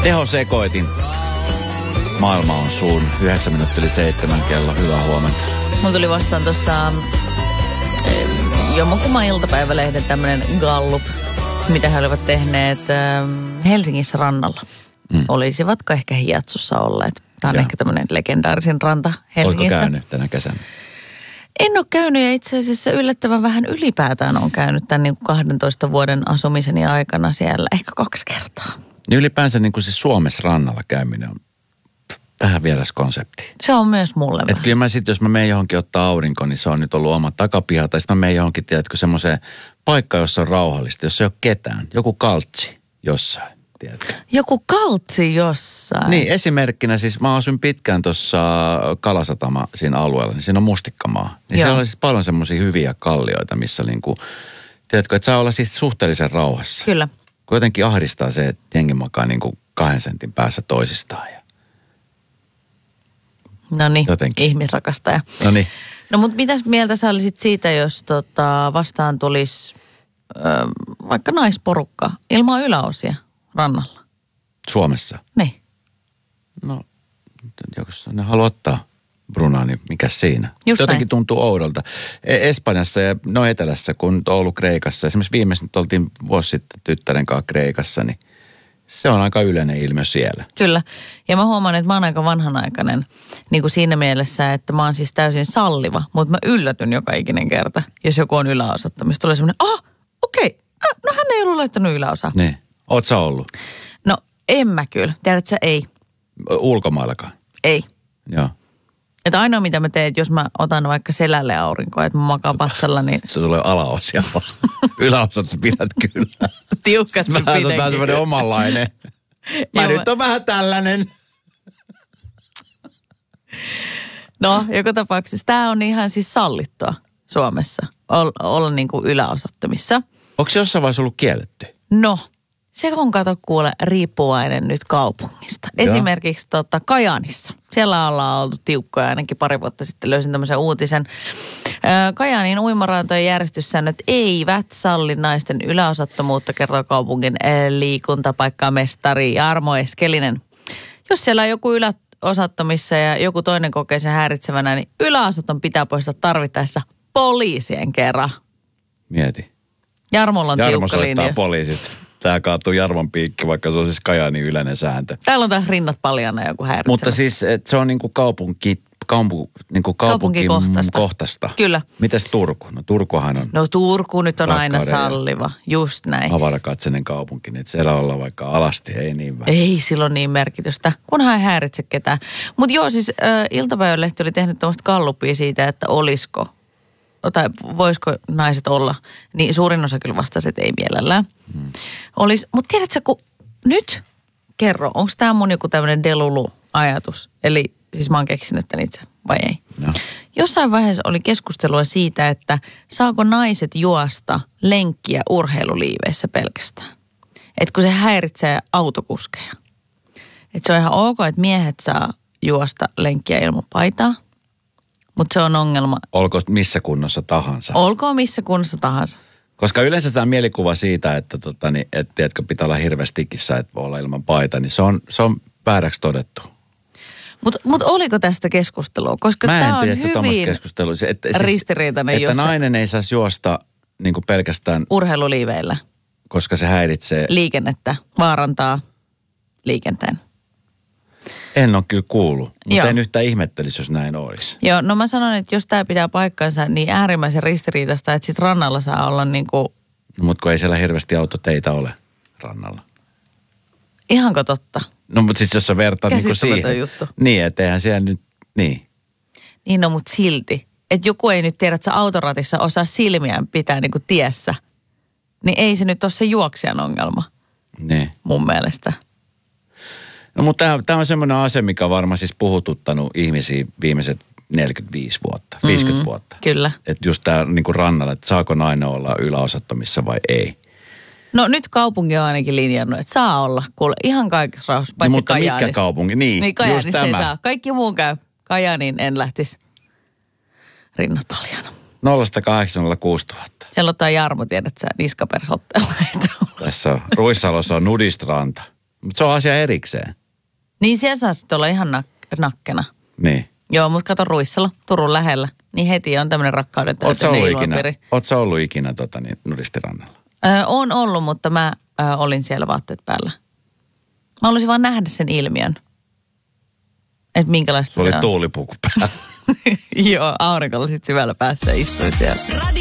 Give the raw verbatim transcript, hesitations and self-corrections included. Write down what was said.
Tehosekoitin. Maailma on suun. Yhdeksän minuuttia yli seitsemän kello. Hyvää huomenta. Mun tuli vastaan tuossa jommankumman iltapäivälehden tämmönen gallup, mitä he olivat tehneet Helsingissä rannalla. Mm. Olisivatko ehkä Hiatsussa olleet? Tämä on Joo. ehkä tämmöinen legendaarisin ranta Helsingissä. Oletko käynyt tänä kesänä? En ole käynyt ja itse asiassa yllättävän vähän ylipäätään on käynyt tämän niin kuin kahdentoista vuoden asumiseni aikana siellä. Ehkä kaksi kertaa. Niin ylipäänsä niin kuin siis Suomessa rannalla käyminen on vähän vieras konsepti. Se on myös mulle Et vähän. kyllä mä sitten, jos mä menen johonkin ottaa aurinko, niin se on nyt ollut oma takapiha. Tai sitten mä menen johonkin, tiedätkö, semmoiseen paikkaan, jossa on rauhallista, jossa ei ole ketään. Joku kaltsi jossain, tiedätkö. Joku kaltsi jossain. Niin, esimerkkinä siis mä asun pitkään tuossa Kalasatama siinä alueella, niin siinä on mustikkamaa. Niin siellä on siis paljon semmoisia hyviä kallioita, missä niinku, tiedätkö, että saa olla siis suhteellisen rauhassa. Kyllä. Kun jotenkin ahdistaa se, että jengi makaa niinku kahden sentin päässä toisistaan ja No niin, jotenkin. ihmisrakastaja. No niin. No mutta mitäs mieltä sä olisit siitä, jos tota, vastaan tulisi ö, vaikka naisporukka ilman yläosia rannalla? Suomessa? Niin. No, jos ne haluaa ottaa Brunaa, niin mikä siinä? Just Jotenkin näin. tuntuu oudolta. Espanjassa ja no etelässä, kun on ollut Kreikassa. Esimerkiksi viimeisen nyt oltiin vuosi sitten tyttären kanssa Kreikassa, niin se on aika yleinen ilmiö siellä. Kyllä. Ja mä huomaan, että mä oon aika vanhanaikainen niin kuin siinä mielessä, että mä oon siis täysin salliva, mutta mä yllätyn joka ikinen kerta, jos joku on yläosattamista. Tulee semmoinen, ah, okei, okay. ah, no hän ei ollut laittanut yläosaa. Niin. Oot sä ollut? No en mä kyllä. Tiedätkö sä, ei. Ulkomaillakaan? Ei. Joo. Että ainoa mitä mä teen, että jos mä otan vaikka selälle aurinkoa, että mä makaan patsalla, niin Se tulee alaosia vaan. Yläosat pidät kyllä. tiukasti Mä oon pitenkin. vähän semmoinen omanlainen. Mä Joo, nyt on vähän tällainen. No, joka tapauksessa tämä on ihan siis sallittua Suomessa, olla, olla niin kuin yläosattomissa. Onko se jossain vaiheessa ollut kielletty? No, se on kato kuule riippuvainen nyt kaupungista. Joo. Esimerkiksi tota, Kajaanissa. Siellä ollaan oltu tiukkoja, ainakin pari vuotta sitten löysin tämmöisen uutisen. Kajaanin uimarantojen järjestyssäännöt eivät salli naisten yläosattomuutta, kertoo kaupungin liikuntapaikkamestari Jarmo Eskelinen. Jos siellä on joku yläosattomissa ja joku toinen kokee sen häiritsevänä, niin yläosaton pitää poistaa tarvittaessa poliisien kerran. Mieti. Jarmolla on Jarmo tiukka soittaa linja. poliisit. Tää kaatuu Jarmon piikki, vaikka se on siis Kajaanin yleinen sääntö. Täällä on taas rinnat paljana joku häiritsevä. Mutta siis et se on niinku kaupunki, kaupunki, niinku Kaupunkikohtaista. kohtaista. Kyllä. Mites Turku? No Turkuhan on No Turku nyt on aina rakkauden ja salliva, just näin. avarakatseinen kaupunki, niin että siellä ollaan vaikka alasti, ei niin vähän. Ei silloin niin merkitystä, kunhan ei häiritse ketään. Mutta joo, siis äh, iltapäivälehti oli tehnyt tuommoista gallupia siitä, että olisiko, tai voisiko naiset olla, niin suurin osa kyllä vastasi, että ei mielellään. Hmm. Olis, mutta tiedätkö, kun nyt kerro, onko tämä mun joku tämmöinen delulu-ajatus? Eli siis mä oon keksinyt tämän itse, vai ei? No. Jossain vaiheessa oli keskustelua siitä, että saako naiset juosta lenkkiä urheiluliiveissä pelkästään. Että kun se häiritsee autokuskeja. Että se on ihan ok, että miehet saa juosta lenkkiä ilman paitaa. Mutta se on ongelma. Olko missä kunnossa tahansa. Olkoon missä kunnossa tahansa. Koska yleensä tämä mielikuva siitä, että tota, niin, et, tiedätkö, pitää olla hirveästi tikissä, että voi olla ilman paita, niin se on, se on vääräksi todettu. Mutta mut oliko tästä keskustelua? Koska Mä en tämä on tiedä, että tuommoista hyvin keskustelua. Se, että, siis, ristiriitainen. että jos nainen ei saisi juosta niin kuin pelkästään, urheiluliiveillä koska se häiritsee. liikennettä, vaarantaa liikenteen. En ole kyllä kuullut, mutta Joo. en yhtään ihmettelisi, jos näin olisi. Joo, no mä sanon, että jos tämä pitää paikkansa, niin äärimmäisen ristiriitaista, että sit rannalla saa olla niinku, No, mutta kun ei siellä hirveästi autoteitä ole rannalla. ihanko totta? No mutta siis jos sä vertaat niin kuin Käsittämätön siihen. juttu. Niin, että eihän siellä nyt, niin. Niin no, mutta silti. Että joku ei nyt tiedä, että sä autoratissa osaa silmiään pitää niinku tiessä. Niin ei se nyt ole se juoksijan ongelma, Niin. mun mielestä. No mutta tämä on semmoinen asia, mikä on varmaan siis puhututtanut ihmisiä viimeiset neljäkymmentäviisi vuotta, viisikymmentä Mm, vuotta. Kyllä. Että just tämä niinku rannalla, että saako nainen olla yläosattomissa vai ei. No nyt kaupunki on ainakin linjannut, että saa olla. Kuule, ihan kaikessa rauhassa, paitsi No, mutta mitkä Kajaanissa. kaupunki? Niin, Niin just Kajaanissa ei tämä. saa. Kaikki muu käy. Kajaaniin en lähtisi rinnat paljana. nolla kahdeksan nolla kuusi tuhatta. Siellä ottaa Jarmo, tiedät sä, niskapersotteella. Tässä on, Ruissalossa on nudistranta. Mutta se on asia erikseen. Niin siellä saa sitten olla ihan nak- nakkena. Niin. Joo, mutta kato Ruissalo, Turun lähellä. Niin heti on tämmöinen rakkauden täyteinen ilmapiiri. Oot sä ollut ikinä tota, niin, nuristirannalla? Öö, on ollut, mutta mä öö, olin siellä vaatteet päällä. Mä haluaisin vaan nähdä sen ilmiön. Että minkälaista se, se oli on. tuulipuku päällä. Joo, aurinkolla sitten syvällä päässä istuin siellä.